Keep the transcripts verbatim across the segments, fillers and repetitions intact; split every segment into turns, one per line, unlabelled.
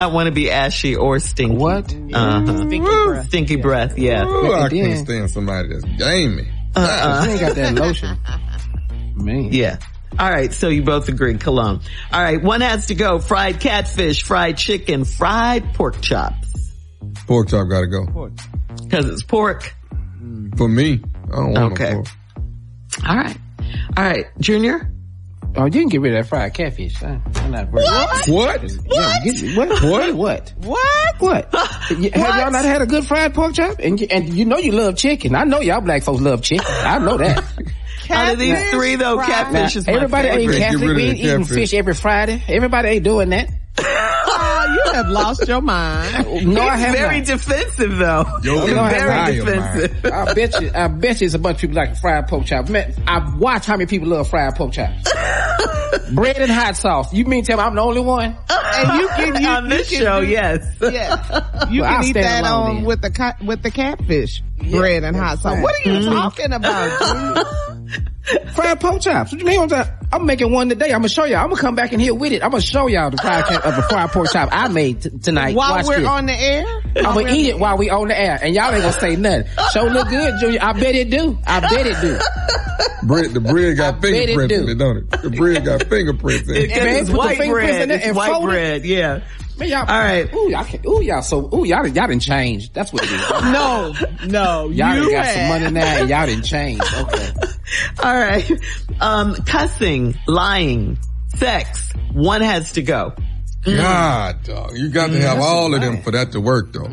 I want to be ashy or stinky.
What?
Uh-huh.
Stinky breath.
Stinky breath, yeah.
Ooh, I
then-
can't stand somebody that's gamey.
Uh-uh.
You ain't got that lotion. Man.
Yeah. All right, so you both agree, cologne. All right, one has to go. Fried catfish, fried chicken, fried pork chops.
Pork chop gotta go.
Because it's pork.
For me, I don't want
Okay.
no pork.
All right. All right, Junior?
Oh, you can get rid of that fried catfish. I, I'm not worried.
What? What?
Yeah, get- what? What? What?
What?
What? You- Have y'all not had a good fried pork chop? And you, and you know you love chicken. I know y'all black folks love chicken. I know that.
Out of these three, though,
fried.
catfish is my
Everybody ain't
favorite.
Get
Catholic.
rid
We
of
ain't
the
eating
catfish.
fish every Friday. Everybody ain't doing that.
Oh, you have lost your mind.
No, I
He's
have
very
not.
defensive, though.
Yo,
He's
no, I
very
have not.
defensive.
I bet you, I bet you it's a bunch of people like fried pork chop. Man, I watch how many people love fried pork chops. Bread and hot sauce. You mean tell me I'm the only one?
And you can you,
On this
you can
show,
do-
yes.
Yeah, you
Well,
can
I'll
eat
stand
that
alone
on
then.
with the ca- with the catfish bread and hot sauce.
right.
What are you talking about, dude?
Fried pork chops. What you mean? I'm, I'm making one today. I'm gonna show y'all. I'm gonna come back in here with it. I'm gonna show y'all the fried ca- of the fried pork chop I made t- tonight.
While
Watch
we're
this.
on the air,
I'm gonna eat it while we on the air, and y'all ain't gonna say nothing. Show look good, Junior. I bet it do. I bet it do.
Bread, the bread got
I bet it
fingerprints
do.
in it, don't it? The bread got fingerprints in it.
Because
Man,
it's
put the
white
fingerprints in
bread.
there
It's
and
white
fold it.
bread, yeah.
Man, y'all.
All right.
Ooh, y'all. Can, ooh, y'all. So, ooh, y'all. Y'all didn't change. That's what it is.
no, no,
Y'all
you
done got
had.
some money now, and y'all didn't change. Okay.
All right. Um, cussing, lying, sex. One has to go.
God, dog. You got to have all of them for that to work, though.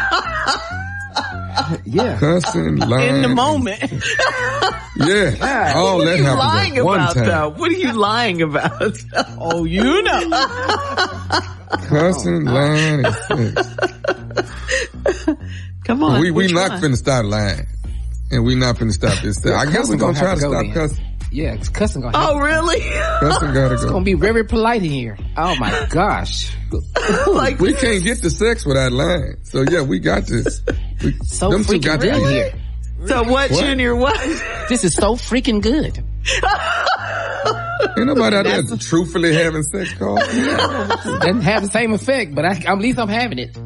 Yeah.
Cussing, lying.
In the moment.
Yeah. All
What
that
are you
happens
lying
at one
about,
time.
though? What are you lying about?
Oh, you know.
Cussing, lying, and sex.
Come on.
We, we
which
not
one?
finna stop lying. And we not finna stop this thing. I guess we're
Cussing
gonna
gonna
try
have
to
to go
stop
then.
cussing.
Yeah, it's cussing gonna
Oh,
happen.
really?
Cussing gotta
It's gonna
go.
be very polite in here. Oh my gosh.
Like,
We can't get to sex without lying. So yeah, we got this. We,
So
them two
freaking
got
good
to
here.
so what,
What?
Junior? What?
This is so freaking good.
Ain't nobody out there truthfully having sex calls.
Doesn't have the same effect, but I, at least I'm having it.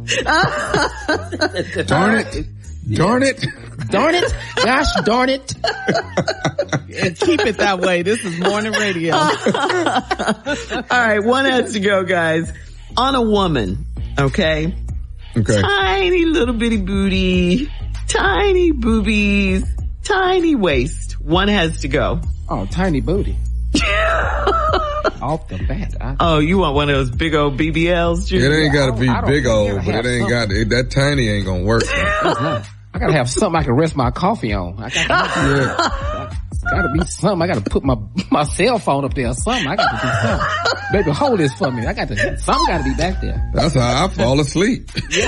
Darn it. Darn it.
Darn it. Gosh darn it.
And keep it that way. This is morning radio.
All right, one has to go, guys. On a woman, okay?
Okay.
Tiny little bitty booty, tiny boobies, tiny waist. One has to go.
Oh, tiny booty. Off the bat. I,
Oh, you want one of those big old B B Ls,
It
Junior?
ain't gotta be
I don't
big
care.
old, but
Have
it ain't got,
something.
it, that tiny ain't gonna work.
it's not. I gotta have something I can rest my coffee on. I gotta,
Yeah.
it's gotta be something. I gotta put my, my cell phone up there or something. I gotta do something. Baby, hold this for me. I got to, something gotta be back there.
That's how I fall asleep.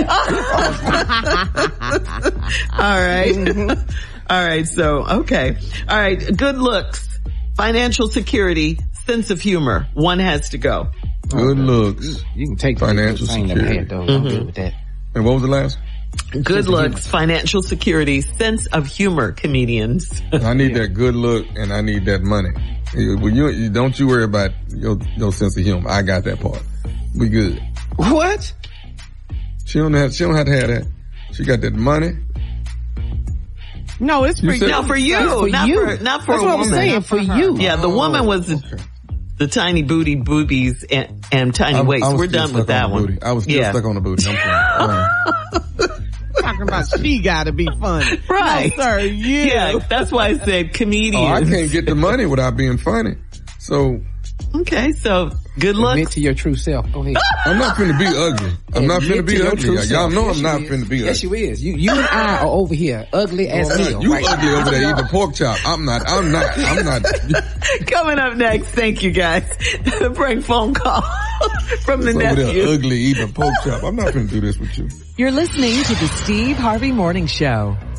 All right. All right, so, okay. All right, good looks, financial security, sense of humor. One has to go.
Good looks.
You can take
Financial
I ain't never
security.
had those. I'm good with that.
And what was the last?
Good looks, financial security, sense of humor, comedians.
I need that good look and I need that money. You- Well, you, you don't you worry about your, your sense of humor. I got that part. We good.
What?
She don't have, she don't have to have that. She got that money.
No, it's for
You
you.
said-
No, for you,
It's for
not
you.
for not for
That's
a
what
woman.
I'm saying, for you.
Yeah, the woman was the,
Okay.
the tiny booty boobies and, and tiny
I'm-
waist.
I was
We're
still
done
stuck
with that
on the
one.
booty. I was still
yeah.
stuck on the booty. I'm sorry. All right.
Talking about she gotta be funny.
Right.
No, sir, you.
Yeah, that's why I said comedian.
Oh, I can't get the money without being funny. So
Okay, so good
Admit
looks.
to your true self. Go ahead.
I'm not finna be ugly. I'm not
Admit
finna be
to your
ugly.
true
Y'all
self.
know
Yes,
I'm
you
not
is.
finna be
Yes,
ugly.
you is. You, you and I are over here, ugly as
I'm not-
hell.
you
right
ugly
now.
over there eating pork chop. I'm not. I'm not. I'm not.
Coming up next, thank you guys. The prank phone call from the
Over there
nephew.
ugly eating pork chop. I'm not finna do this with you.
You're listening to the Steve Harvey Morning Show.